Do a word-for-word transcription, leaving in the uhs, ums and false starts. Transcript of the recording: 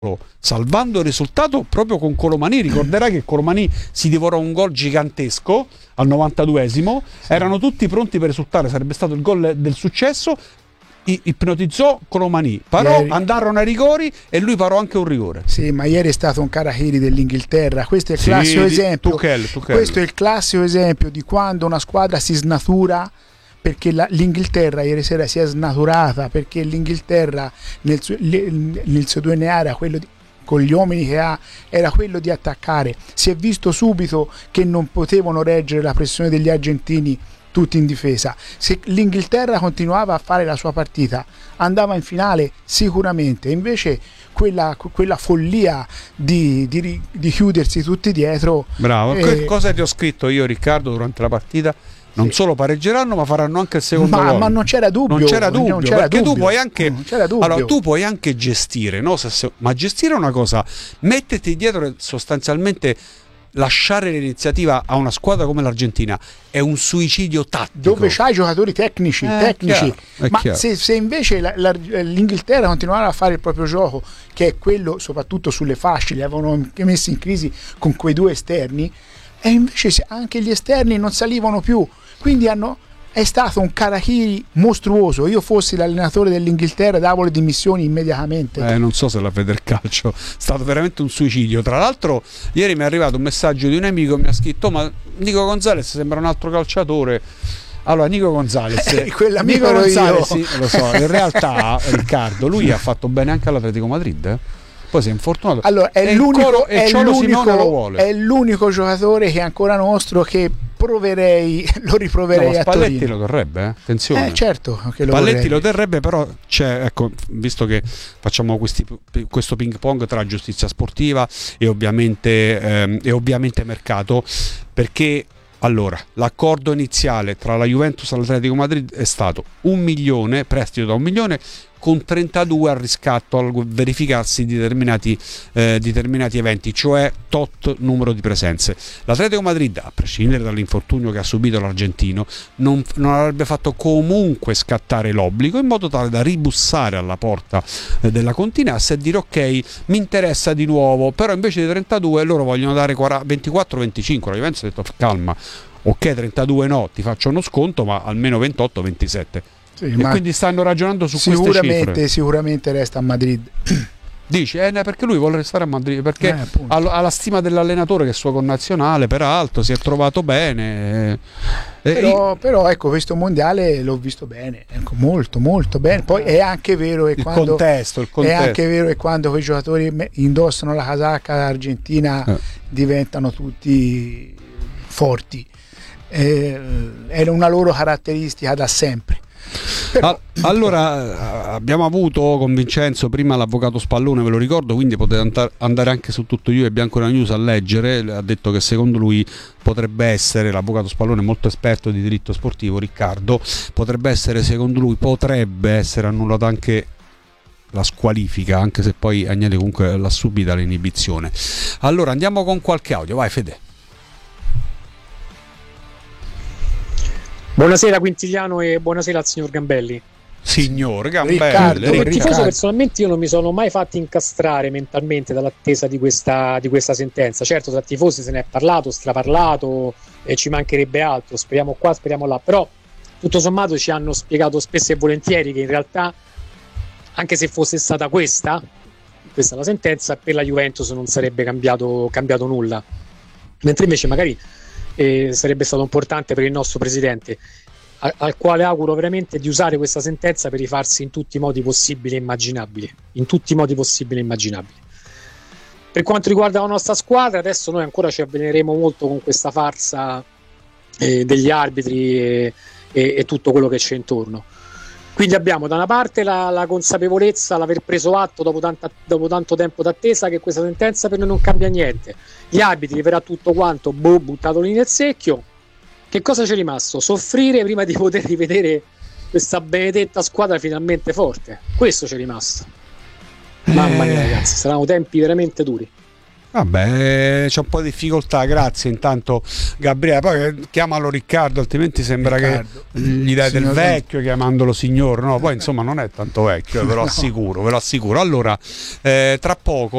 salvando il risultato proprio con Colomani. Ricorderai che Colomani si divorò un gol gigantesco al novantaduesimo, sì. Erano tutti pronti per esultare, sarebbe stato il gol del successo. Ipnotizzò Colomani, parò, ieri andarono ai rigori e lui parò anche un rigore. Sì, ma ieri è stato un Karahiri dell'Inghilterra. Questo è il classico sì, esempio. Tuchel, Tuchel. Questo è il classico esempio di quando una squadra si snatura, perché la, l'Inghilterra ieri sera si è snaturata, perché l'Inghilterra nel suo, nel suo D N A era quello di, con gli uomini che ha, era quello di attaccare. Si è visto subito che non potevano reggere la pressione degli argentini tutti in difesa. Se l'Inghilterra continuava a fare la sua partita, andava in finale sicuramente. Invece quella, quella follia di, di, di chiudersi tutti dietro. Bravo. Eh, cosa ti ho scritto io, Riccardo, durante la partita? Non sì. Solo pareggeranno, ma faranno anche il secondo ma, gol. ma non c'era dubbio. Non c'era dubbio, non c'era perché dubbio. tu puoi anche non c'era dubbio. Allora, tu puoi anche gestire, no? Se, se, ma gestire è una cosa, metterti dietro e sostanzialmente lasciare l'iniziativa a una squadra come l'Argentina è un suicidio tattico, dove c'hai giocatori tecnici, eh, tecnici. Chiaro, ma se, se invece la, la, l'Inghilterra continuava a fare il proprio gioco, che è quello soprattutto sulle fasce, li avevano messi in crisi con quei due esterni, e invece anche gli esterni non salivano più, quindi hanno è stato un Karahiri mostruoso. Io fossi l'allenatore dell'Inghilterra davo le dimissioni immediatamente. Eh, non so se la Federcalcio, è stato veramente un suicidio. Tra l'altro ieri mi è arrivato un messaggio di un amico, mi ha scritto: ma Nico Gonzalez sembra un altro calciatore. Allora, Nico Gonzalez, eh, quell'amico Nico ero Gonzalez io. Sì, lo so, in realtà Riccardo, lui ha fatto bene anche all'Atletico Madrid, eh? Poi si è infortunato. Allora, è, e l'unico, coro, è, l'unico, è l'unico giocatore che è ancora nostro che proverei, lo riproverei no, a Spalletti Torino. lo terrebbe, eh? Attenzione. Eh, certo che lo Spalletti vorrei. lo terrebbe, però c'è, ecco, visto che facciamo questi, questo ping pong tra giustizia sportiva e ovviamente, ehm, e ovviamente mercato, perché allora l'accordo iniziale tra la Juventus e l'Atletico Madrid è stato un milione, prestito da un milione, con trentadue al riscatto al verificarsi di determinati, eh, determinati eventi, cioè tot numero di presenze. L'Atletico Madrid, a prescindere dall'infortunio che ha subito l'argentino, non, non avrebbe fatto comunque scattare l'obbligo, in modo tale da ribussare alla porta eh, della Continasse e dire: ok, mi interessa di nuovo, però invece di trentadue loro vogliono dare ventiquattro venticinque. La Juventus ha detto: calma, ok, trentadue no, ti faccio uno sconto, ma almeno ventotto ventisette. Sì, e quindi stanno ragionando su queste cifre. Sicuramente, sicuramente resta a Madrid. Dici, eh, perché lui vuole restare a Madrid, perché eh, ha, ha la stima dell'allenatore che è suo connazionale, peraltro si è trovato bene. Eh, però, però ecco, questo mondiale l'ho visto bene, ecco, molto molto bene. Poi è anche vero che il quando contesto, il contesto. È anche vero che quando quei giocatori indossano la casacca argentina eh. diventano tutti forti. Eh, era una loro caratteristica da sempre. Però... Allora abbiamo avuto con Vincenzo prima l'avvocato Spallone, ve lo ricordo, quindi potete andare anche su Tutto Juve e Bianco News a leggere. Ha detto che secondo lui potrebbe essere, l'avvocato Spallone molto esperto di diritto sportivo, Riccardo, potrebbe essere, secondo lui potrebbe essere annullata anche la squalifica, anche se poi Agnelli comunque l'ha subita l'inibizione. Allora andiamo con qualche audio, vai Fede. Buonasera Quintiliano e buonasera al signor Gambelli. Signor Gambelli. Riccardo, come tifoso personalmente io non mi sono mai fatto incastrare mentalmente dall'attesa di questa, di questa sentenza. Certo, tra tifosi se ne è parlato, straparlato e ci mancherebbe altro, speriamo qua, speriamo là, però tutto sommato ci hanno spiegato spesso e volentieri che in realtà, anche se fosse stata questa questa la sentenza, per la Juventus non sarebbe cambiato, cambiato nulla, mentre invece magari eh, sarebbe stato importante per il nostro presidente, a, al quale auguro veramente di usare questa sentenza per rifarsi in tutti i modi possibili e immaginabili, in tutti i modi possibili e immaginabili. Per quanto riguarda la nostra squadra, adesso noi ancora ci avveleneremo molto con questa farsa eh, degli arbitri e, e, e tutto quello che c'è intorno. Quindi abbiamo da una parte la, la consapevolezza, l'aver preso atto dopo, tanta, dopo tanto tempo d'attesa che questa sentenza per noi non cambia niente. Gli arbitri verrà tutto quanto boh, buttato lì nel secchio. Che cosa c'è rimasto? Soffrire prima di poter rivedere questa benedetta squadra finalmente forte. Questo c'è rimasto. Mamma mia ragazzi, saranno tempi veramente duri. Vabbè, c'è un po' di difficoltà, grazie intanto Gabriele, poi chiamalo Riccardo, altrimenti sembra Riccardo, che gli dai del vecchio del... chiamandolo signor, no, poi insomma non è tanto vecchio, ve lo assicuro, ve lo assicuro. Allora, eh, tra poco